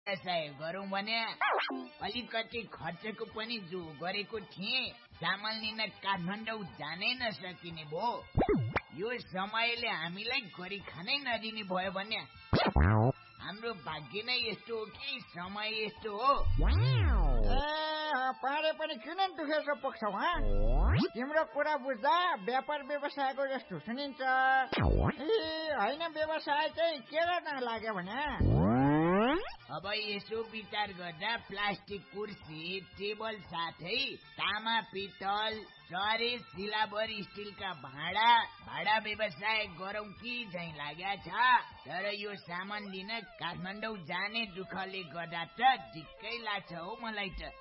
व्यवसाय गरौँ भने अलिकति खर्चको पनि जो गरेको थिएँ, सामान लिन काठमाडौँ जानै नसकिने भो। यो समयले हामीलाई गरी खानै नदिने भयो भने हाम्रो भाग्य नै यस्तो हो कि समय यस्तो हो। पारे पनि किन दुखेको पुग्छौ? तिम्रो कुरा बुझ्दा व्यापार व्यवसायको जस्तो सुनिन्छ। होइन, व्यवसाय चाहिँ के गर्न लाग्यो भने अब यसो विचार गर्दा प्लास्टिक कुर्सी, टेबल साथै तामा, पित्तल, चरे, सिलाबर, स्टिलका भाडा व्यवसाय गरौँ कि झैँ लाग्या छ। तर यो सामान लिन काठमाडौँ जाने दुःखले गर्दा त दिक्कै लाग्छ हौ मलाई त।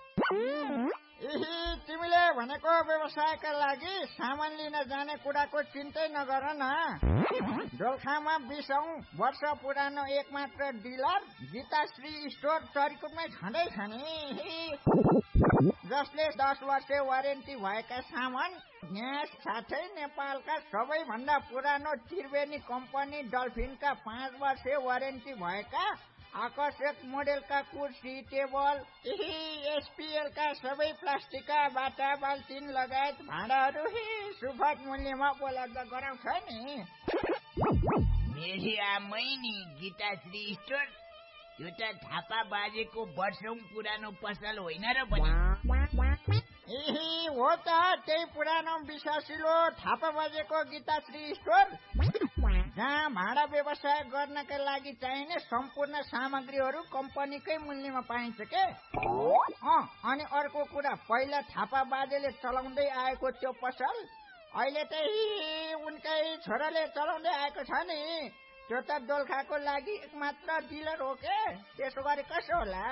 तिमीले भनेको व्यवसायका लागि सामान लिन जाने कुराको चिन्तै नगर न। दोलखामा 20औं वर्ष पुरानो एकमात्र डिलर गीताश्री स्टोर चरिकोटमै छँदैछ नि, जसले 10 वर्ष वारेन्टी भएका सामान, ग्यास साथै नेपालका सबैभन्दा पुरानो त्रिवेणी कम्पनी डल्फिनका 5 वर्ष वारेन्टी भएका आकर्षक मोडेलका कुर्सी, टेबल, एसपीएलका सबै प्लास्टिकका बाटा, बाल्टिन लगायत भाँडाहरू सुपथ मूल्यमा उपलब्ध गराउँछ नि। मेरी आमै नि गीताश्री स्टोर, यो त थापा बाजेको वर्षौं पुरानो पसल होइन र पनि? हो त, त्यही पुरानो विश्वासिलो थापा बाजेको गीताश्री स्टोर, जहाँ भाडा व्यवसाय गर्नका लागि चाहिने सम्पूर्ण सामग्रीहरू कम्पनीकै मूल्यमा पाइन्छ के। अनि अर्को कुरा, पहिला थापा बाजेले चलाउँदै आएको त्यो पसल अहिले चाहिँ उनकै छोराले चलाउँदै आएको छ नि। त्यो त दोलखाको लागि एकमात्र डिलर हो के, त्यसो गरे कसो होला?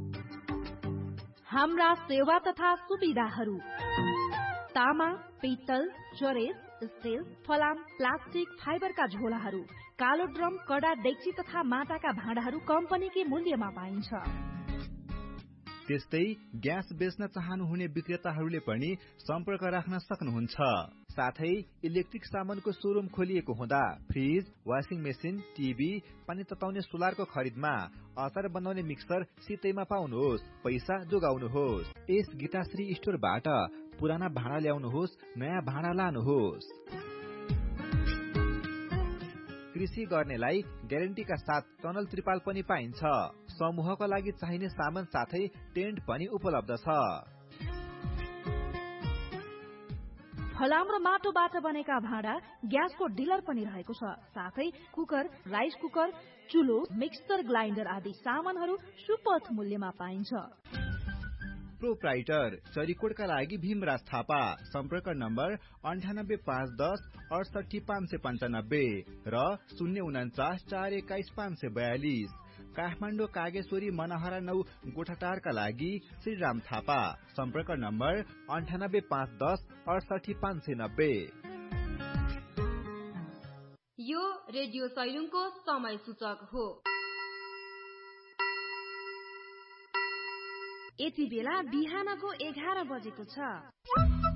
हाम्रा सेवा तथा सुविधाहरू: तामा, पित्तल, चरेस, स्टिल, फलाम, प्लास्टिक, फाइबरका झोलाहरू, कालो ड्रम, कडा डेक्ची तथा माटाका भाँडाहरू कम्पनीकै मूल्यमा पाइन्छ। त्यस्तै ग्यास बेच्न चाहनुहुने विक्रेताहरूले पनि सम्पर्क राख्न सक्नुहुन्छ। साथै इलेक्ट्रिक सामानको शोरूम खोलिएको हुँदा फ्रिज, वाशिङ मेसिन, टिभी, पानी तताउने सोलरको खरिदमा अचार बनाउने मिक्सर सितैमा पाउनुहोस्। पैसा जोगाउनुहोस्। यस गीताश्री स्टोरबाट पुराना भाँडा ल्याउनुहोस्, नयाँ भाँडा लानुहोस्। कृषि गर्नेलाई ग्यारेन्टीका साथ टनल त्रिपाल पनि पाइन्छ। समूहको लागि चाहिने सामान साथै टेन्ट पनि उपलब्ध छ। फलाम र माटोबाट बनेका भाँडा, ग्यासको डिलर पनि रहेको छ। साथै cooker, rice cooker, चुलो, mixer grinder आदि सामानहरू सुपथ मूल्यमा पाइन्छ। प्रोप्राइटर चरिकोटका लागि भीमराज थापा। सम्पर्क नम्बर 985110 68595 र 049 421 542। काठमाडौँ कागेश्वरी मनहरा 9 गोठाटारका लागि श्रीराम थापा। सम्पर्क नम्बर 985110 68590। यो रेडियो सैलुङको समय सूचक हो। यति बेला बिहानको 11 बजेको छ।